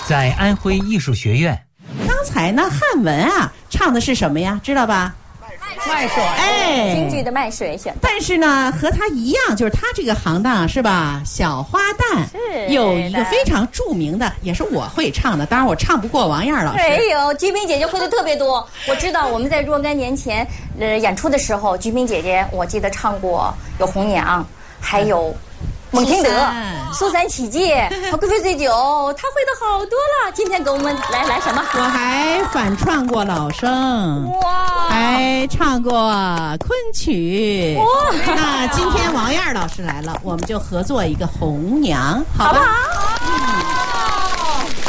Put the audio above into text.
在安徽艺术学院。 刚才呢，汉文啊唱的是什么呀？知道吧？ 卖水， 哎， 京剧的卖水选。 但是呢，和他一样，就是他这个行当是吧？小花旦是有一个非常著名的，也是我会唱的，当然我唱不过王燕老师。 没有，菊萍姐姐会的特别多。我知道我们在若干年前演出的时候，菊萍姐姐我记得唱过有红娘，还有蒙廷德、苏三起解和贵妃醉酒，她会的好多了。今天给我们来什么？ 我还反串过老生， 哇， 还唱过昆曲。那今天王燕老师来了，我们就合作一个红娘，好吧？ 好不好？